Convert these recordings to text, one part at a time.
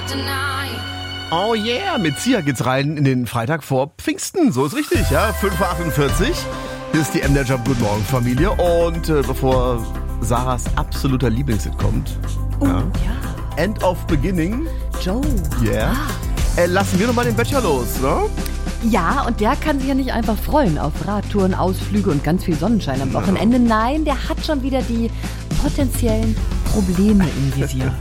Oh yeah, mit Sia geht's rein in den Freitag vor Pfingsten. So ist richtig, ja. 5:48 Uhr. Hier ist die MDR Jump Good Morgen Familie. Und bevor Sarahs absoluter Lieblingshit kommt, End of Beginning. Joe. Yeah. Lassen wir nochmal den Böttcher los, ne? Ja, und der kann sich ja nicht einfach freuen auf Radtouren, Ausflüge und ganz viel Sonnenschein am Wochenende. Nein, der hat schon wieder die potenziellen Probleme im Visier.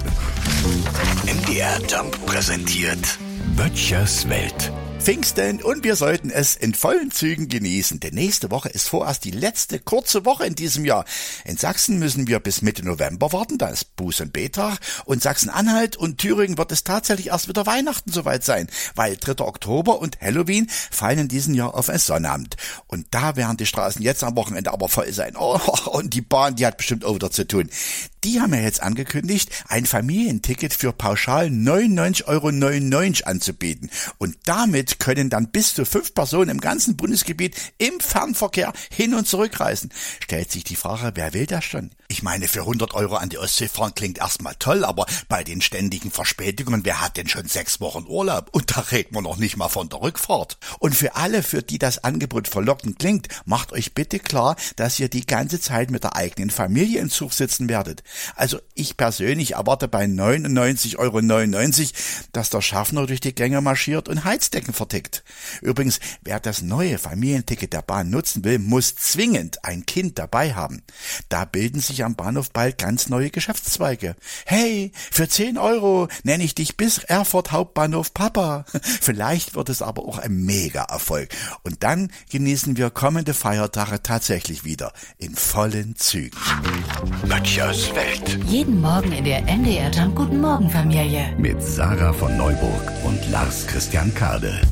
MDR Jump präsentiert Böttchers Welt. Pfingsten und wir sollten es in vollen Zügen genießen, denn nächste Woche ist vorerst die letzte kurze Woche in diesem Jahr. In Sachsen müssen wir bis Mitte November warten, da ist Buß- und Betag, und Sachsen-Anhalt und Thüringen wird es tatsächlich erst wieder Weihnachten soweit sein, weil 3. Oktober und Halloween fallen in diesem Jahr auf ein Sonnabend. Und da werden die Straßen jetzt am Wochenende aber voll sein. Oh, und die Bahn, die hat bestimmt auch wieder zu tun. Die haben ja jetzt angekündigt, ein Familienticket für pauschal 99,99 € anzubieten. Und damit können dann bis zu 5 Personen im ganzen Bundesgebiet im Fernverkehr hin- und zurückreisen. Stellt sich die Frage, wer will das schon? Ich meine, für 100 € an die Ostsee fahren klingt erstmal toll, aber bei den ständigen Verspätungen, wer hat denn schon 6 Wochen Urlaub? Und da reden wir noch nicht mal von der Rückfahrt. Und für alle, für die das Angebot verlockend klingt, macht euch bitte klar, dass ihr die ganze Zeit mit der eigenen Familie im Zug sitzen werdet. Also ich persönlich erwarte bei 99,99 €, dass der Schaffner durch die Gänge marschiert und Heizdecken vertickt. Übrigens, wer das neue Familienticket der Bahn nutzen will, muss zwingend ein Kind dabei haben. Da bilden sich am Bahnhof bald ganz neue Geschäftszweige. Hey, für 10 € nenne ich dich bis Erfurt Hauptbahnhof Papa. Vielleicht wird es aber auch ein Mega-Erfolg. Und dann genießen wir kommende Feiertage tatsächlich wieder in vollen Zügen. Böttchers Welt. Jeden Morgen in der MDR Jump Guten Morgen Familie. Mit Sarah von Neuburg und Lars Christian Kade.